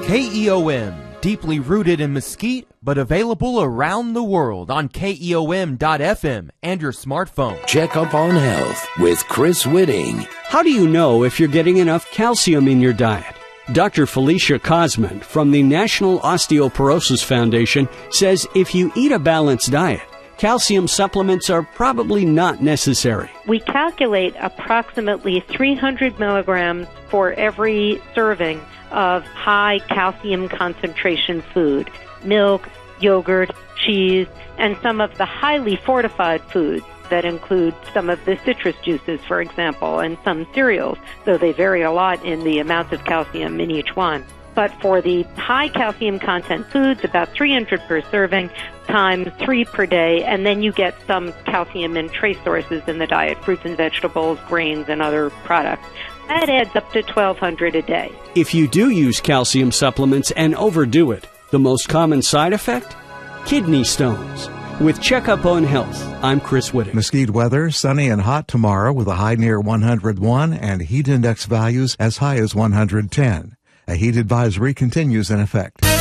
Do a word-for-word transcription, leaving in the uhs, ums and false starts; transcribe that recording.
K E O M, deeply rooted in Mesquite, but available around the world on K E O M dot F M and your smartphone. Check Up on Health with Chris Whitting. How do you know if you're getting enough calcium in your diet? Doctor Felicia Cosman from the National Osteoporosis Foundation says if you eat a balanced diet, calcium supplements are probably not necessary. We calculate approximately three hundred milligrams for every serving of high calcium concentration food, milk, yogurt, cheese, and some of the highly fortified foods that include some of the citrus juices, for example, and some cereals, though they vary a lot in the amount of calcium in each one. But for the high calcium content foods, about three hundred per serving times three per day, and then you get some calcium in trace sources in the diet, fruits and vegetables, grains, and other products. That adds up to twelve hundred a day. If you do use calcium supplements and overdo it, the most common side effect? Kidney stones. With Checkup on Health, I'm Chris Whitting. Mesquite weather, sunny and hot tomorrow with a high near one hundred one and heat index values as high as one hundred ten. A heat advisory continues in effect.